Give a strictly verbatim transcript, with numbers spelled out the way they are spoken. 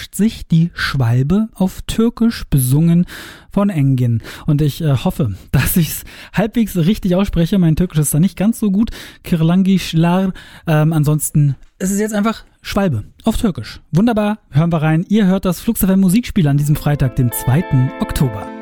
wünscht sich die Schwalbe auf Türkisch, besungen von Engin. Und ich äh, hoffe, dass ich es halbwegs richtig ausspreche. Mein Türkisch ist da nicht ganz so gut. Kirlangishlar. Ähm, ansonsten ist es jetzt einfach Schwalbe auf Türkisch. Wunderbar, hören wir rein. Ihr hört das Flux F M Musikspiel an diesem Freitag, dem zweiten Oktober.